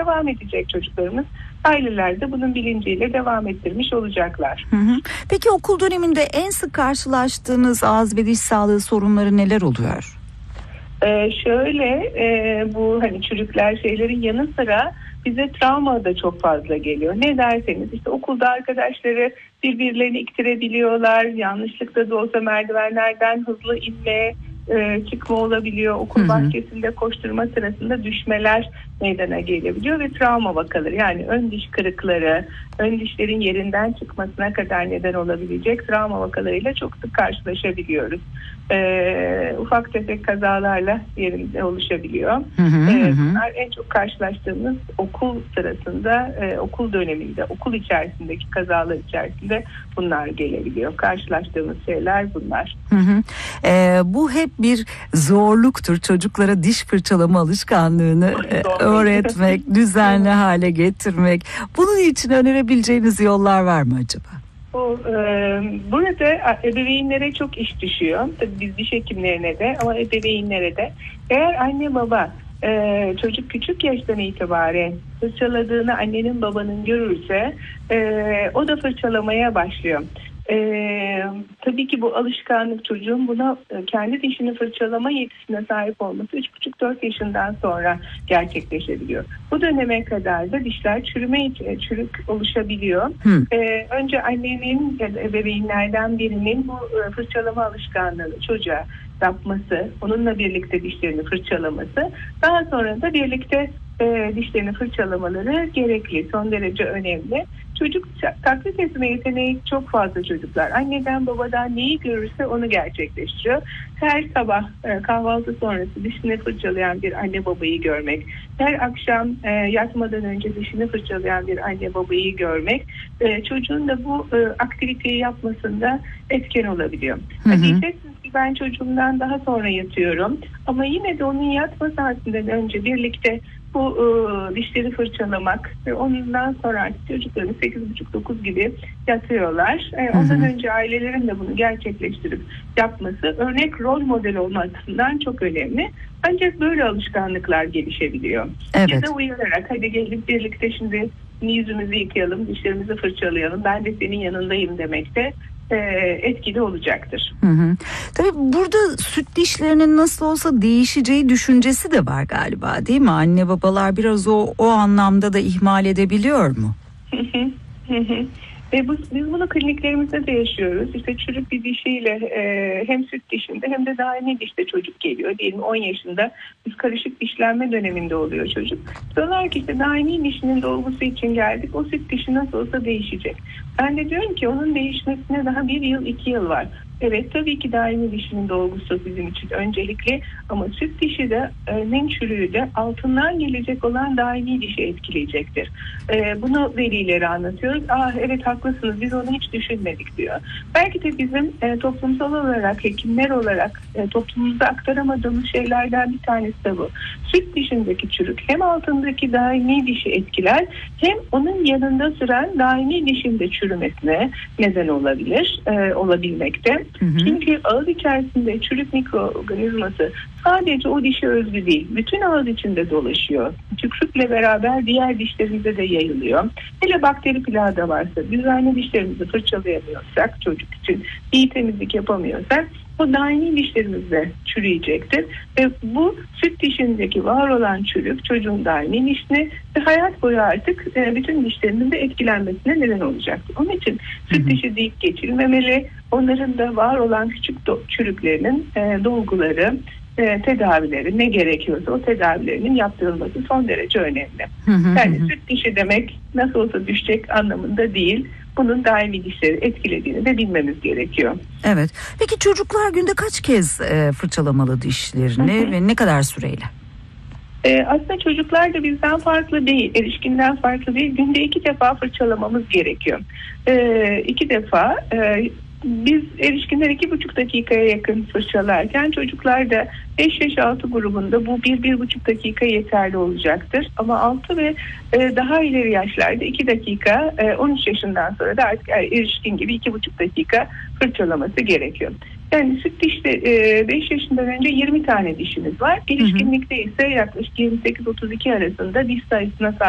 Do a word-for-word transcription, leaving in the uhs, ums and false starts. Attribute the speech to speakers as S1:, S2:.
S1: devam edecek çocuklarımız. Aileler de bunun bilinciyle devam ettirmiş olacaklar.
S2: Hı hı. Peki okul döneminde en sık karşılaştığınız ağız ve diş sağlığı sorunları neler oluyor?
S1: Ee, şöyle e, bu hani çürükler şeylerin yanı sıra bize travma da çok fazla geliyor. Ne derseniz işte okulda arkadaşları birbirlerini iktirebiliyorlar. Yanlışlıkla da olsa merdivenlerden hızlı inme, e, çıkma olabiliyor. Okul bahçesinde koşturma sırasında düşmeler meydana gelebiliyor ve travma vakaları, yani ön diş kırıkları, ön dişlerin yerinden çıkmasına kadar neden olabilecek travma vakalarıyla çok sık karşılaşabiliyoruz. E, ufak tefek kazalarla yerinde oluşabiliyor.
S2: Hı hı,
S1: E,
S2: hı.
S1: bunlar en çok karşılaştığımız okul sırasında, e, okul döneminde, okul içerisindeki kazalar içerisinde bunlar gelebiliyor. Karşılaştığımız şeyler bunlar.
S2: Hı hı. E, bu hep bir zorluktur. Çocuklara diş fırçalama alışkanlığını e, öğretmek, düzenli hale getirmek. Bunun için önerebileceğiniz yollar var mı acaba?
S1: Bu, e, burada ebeveynlere çok iş düşüyor. Tabii biz diş hekimlerine de ama ebeveynlere de. Eğer anne baba e, çocuk küçük yaştan itibaren fırçaladığını annenin babanın görürse e, o da fırçalamaya başlıyor. Ee, tabii ki bu alışkanlık çocuğun buna kendi dişini fırçalama yetisine sahip olması üç buçuk dört yaşından sonra gerçekleşebiliyor. Bu döneme kadar da dişler çürüme çürük oluşabiliyor. Ee, önce annenin ya da ebeveynlerden birinin bu fırçalama alışkanlığını çocuğa yapması, onunla birlikte dişlerini fırçalaması, daha sonra da birlikte e, dişlerini fırçalamaları gerekli, son derece önemli. Çocuk taklit etme yeteneği çok fazla çocuklar. Anneden babadan neyi görürse onu gerçekleştiriyor. Her sabah e, kahvaltı sonrası dişini fırçalayan bir anne babayı görmek, her akşam e, yatmadan önce dişini fırçalayan bir anne babayı görmek e, çocuğun da bu e, aktiviteyi yapmasında etken olabiliyor. Diyeceksiniz ki ben çocuğumdan daha sonra yatıyorum ama yine de onun yatma saatinden önce birlikte bu e, dişleri fırçalamak ve ondan sonra artık çocukların sekiz buçuk dokuz gibi yatıyorlar. E, ondan önce ailelerin de bunu gerçekleştirip yapması örnek rol model olma açısından çok önemli. Ancak böyle alışkanlıklar gelişebiliyor.
S2: Evet.
S1: Ya da uyararak hadi gelip birlikte şimdi yüzümüzü yıkayalım, dişlerimizi fırçalayalım, ben de senin yanındayım demek de etkili olacaktır.
S2: Hı hı. Tabii burada süt dişlerinin nasıl olsa değişeceği düşüncesi de var galiba, değil mi? Anne babalar biraz o o anlamda da ihmal edebiliyor mu?
S1: Ve bu, biz bunu kliniklerimizde de yaşıyoruz. İşte çürük bir dişiyle e, hem süt dişinde hem de daimi dişte çocuk geliyor. Diyelim on yaşında biz karışık dişlenme döneminde oluyor çocuk. Diyorlar ki işte daimi dişinin dolgusu için geldik. O süt dişi nasıl olsa değişecek. Ben de diyorum ki onun değişmesine daha bir yıl iki yıl var. Evet, tabii ki daimi dişinin dolgusu bizim için öncelikli ama süt dişi de nin çürüğü de altından gelecek olan daimi dişi etkileyecektir. E, bunu velilere anlatıyoruz. Ah evet haklısınız, biz onu hiç düşünmedik diyor. Belki de bizim e, toplumsal olarak, hekimler olarak e, toplumumuza aktaramadığımız şeylerden bir tanesi de bu. Süt dişindeki çürük hem altındaki daimi dişi etkiler hem onun yanında süren daimi dişin de çürümesine neden olabilir, e, olabilmekte. Hı hı. Çünkü ağız içerisinde çürük mikroorganizması sadece o dişe özgü değil. Bütün ağız içinde dolaşıyor. Tükürükle beraber diğer dişlerimize de yayılıyor. Hele bakteri plağı da varsa, düzenli dişlerimizi fırçalayamıyorsak, çocuk için iyi temizlik yapamıyorsak o daimi dişlerimiz de çürüyecektir. Ve bu süt dişindeki var olan çürük çocuğun daimi dişine ve hayat boyu artık e, bütün dişlerinin de etkilenmesine neden olacaktır. Onun için süt dişi deyip geçilmemeli. Onların da var olan küçük do- çürüklerinin e, dolguları, e, tedavileri ne gerekiyorsa o tedavilerinin yaptırılması son derece önemli. Hı hı, yani hı. Süt dişi demek nasıl olsa düşecek anlamında değil. Bunun daimi dişleri etkilediğini de bilmemiz gerekiyor.
S2: Evet. Peki çocuklar günde kaç kez e, fırçalamalı dişlerini hı hı. ve ne kadar süreyle?
S1: Ee, aslında çocuklar da bizden farklı değil, erişkinden farklı değil. Günde iki defa fırçalamamız gerekiyor. Ee, iki defa e, biz erişkinler iki buçuk dakikaya yakın fırçalarken çocuklar da beş yaş altı grubunda bu bir bir buçuk dakika yeterli olacaktır. Ama altı ve e, daha ileri yaşlarda iki dakika, e, on üç yaşından sonra da artık erişkin gibi iki buçuk dakika fırçalaması gerekiyor. Yani süt dişte e, beş yaşından önce yirmi tane dişimiz var. Erişkinlikte ise yaklaşık yirmi sekiz otuz iki arasında diş sayısına sahip